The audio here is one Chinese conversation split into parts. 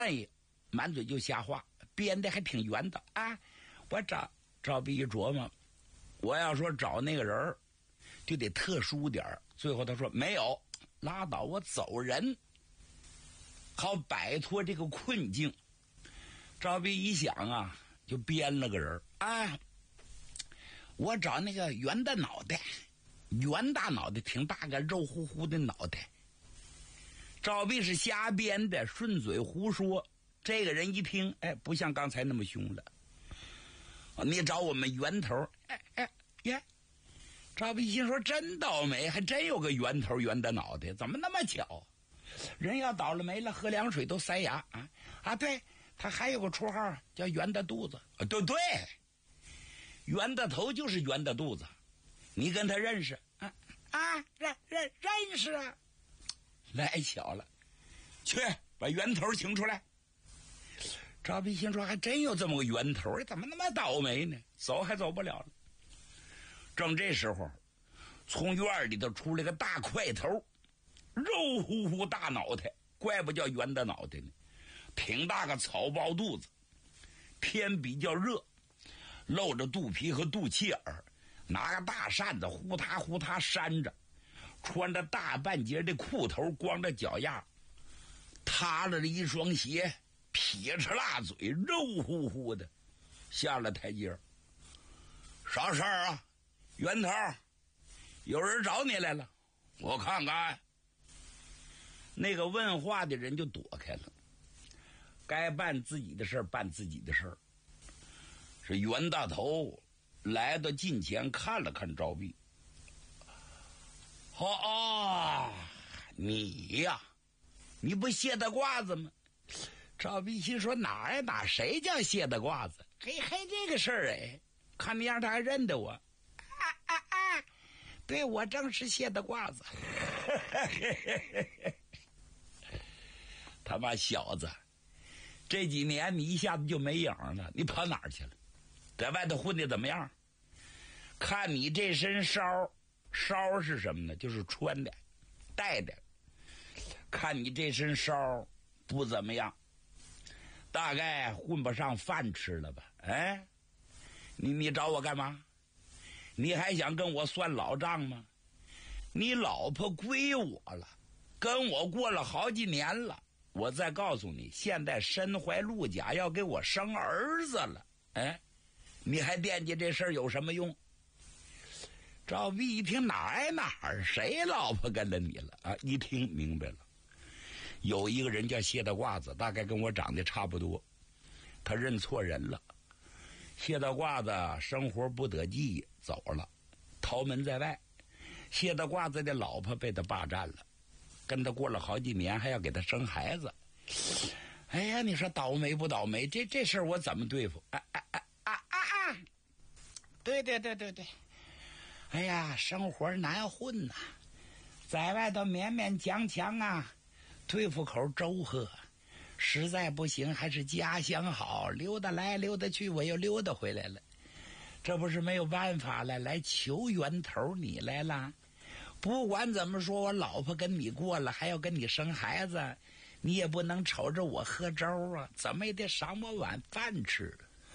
意，满嘴就瞎话，编的还挺圆的啊！我赵壁一琢磨，我要说找那个人就得特殊点儿。最后他说没有，拉倒，我走人，好摆脱这个困境。赵壁一想啊，就编了个人啊，我找那个袁大脑袋，袁大脑袋挺大个，肉乎乎的脑袋。赵壁是瞎编的，顺嘴胡说。这个人一听，哎，不像刚才那么凶了。你找我们源头，耶！赵壁心说真倒霉，还真有个源头袁大脑袋，怎么那么巧？人要倒了霉了，喝凉水都塞牙啊！对，他还有个绰号叫袁大肚子啊！对，袁大头就是袁大肚子，你跟他认识认识啊！来巧了，去把源头请出来。赵壁心说还真有这么个源头，怎么那么倒霉呢？走还走不了了。正这时候，从院里头出来个大块头，肉乎乎大脑袋，怪不叫袁大脑袋呢，挺大个草包肚子，天比较热，露着肚皮和肚脐眼，拿个大扇子呼嗒呼嗒扇着，穿着大半截的裤头，光着脚丫，踏着一双鞋，撇着辣嘴，肉乎乎的下了台阶。啥事儿啊？源头，有人找你来了，我看看。那个问话的人就躲开了，该办自己的事儿办自己的事儿。是袁大头来到近前看了看赵壁，你呀，你不卸大褂子吗？赵壁心说哪呀哪，谁叫卸大褂子？嘿，这个事儿哎，看那样他还认得我。对，我正是卸的褂子。他妈小子，这几年你一下子就没影了，你跑哪儿去了？在外头混的怎么样？看你这身袢是什么呢？就是穿的戴的。看你这身袢不怎么样，大概混不上饭吃了吧？哎，你找我干嘛？你还想跟我算老账吗？你老婆归我了，跟我过了好几年了。我再告诉你，现在身怀鹿甲，要给我生儿子了。哎，你还惦记这事儿有什么用？赵壁一听哪儿，谁老婆跟了你了啊？一听明白了，有一个人叫谢大褂子，大概跟我长得差不多，他认错人了。谢大褂子生活不得计，走了，逃门在外。谢大褂子的老婆被他霸占了，跟他过了好几年，还要给他生孩子。哎呀，你说倒霉不倒霉？这事儿我怎么对付？对。哎呀，生活难混呐，在外头勉勉强强啊，对付口粥喝。实在不行，还是家乡好，溜达来溜达去，我又溜达回来了。这不是没有办法了，来求源头你来了。不管怎么说，我老婆跟你过了，还要跟你生孩子，你也不能瞅着我喝粥啊，怎么也得赏我碗饭吃。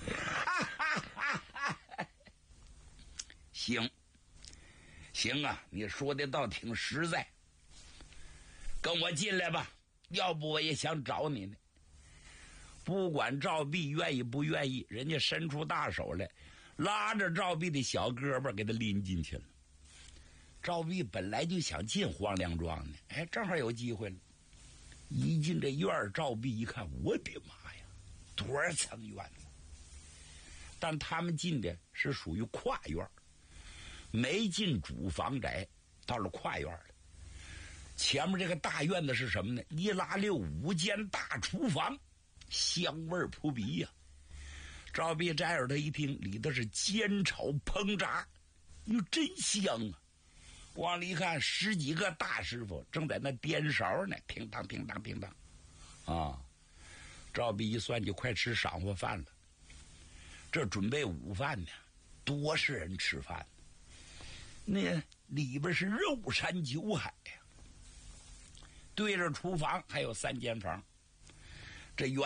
行啊，你说的倒挺实在，跟我进来吧，要不我也想找你呢。不管赵壁愿意不愿意，人家伸出大手来，拉着赵壁的小胳膊给他拎进去了。赵壁本来就想进黄梁庄呢，哎，正好有机会了。一进这院儿，赵壁一看，我的妈呀，多少层院子！但他们进的是属于跨院，没进主房宅，到了跨院了。前面这个大院子是什么呢？一拉六5间大厨房，香味扑鼻呀。赵壁摘耳朵一听，里头是煎炒烹炸，哟，真香啊！往里一看，10几个大师傅正在那颠勺呢，乒当乒当乒当啊！赵壁一算，就快吃晌午饭了。这准备午饭呢，多是人吃饭，那里边是肉山酒海呀。对着厨房还有3间房， 这